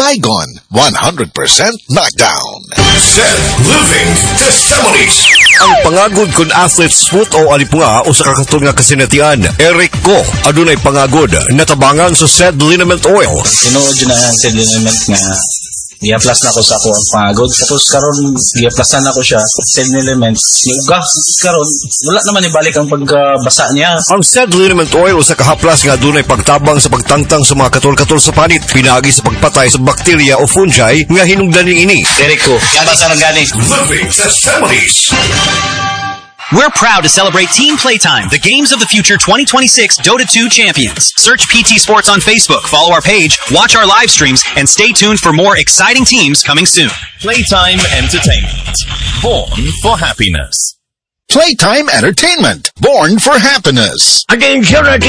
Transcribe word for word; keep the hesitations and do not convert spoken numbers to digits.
Bygone, one hundred percent knockdown. Seth Living Testimonies. Ang pangagod kun athlete's foot o alipunga o sa kakatol nga kasinatian, Eric Ko, adunay pangagod, natabangan sa said liniment oil. Tinuod yun na said liniment nga i-plus na ko sa ako ang pangagod. Tapos karon i-plusan na ko siya, said liniment, iuga, karon wala naman ibalik ang pagkabasa niya. Ang said liniment oil o sa kahaplas nga adunay pagtabang sa pagtangtang sa mga katol-katol sa panit, pinagi sa pagpatay sa bakterya o fungi nga hinungdaning ini. Eric Ko, yaba sa nagani. Living Testimonies. We're proud to celebrate Team Playtime, the Games of the Future twenty twenty-six Dota two champions. Search P T Sports on Facebook, follow our page, watch our live streams, and stay tuned for more exciting teams coming soon. Playtime Entertainment. Born for happiness. Playtime Entertainment, born for happiness. Attention, attention.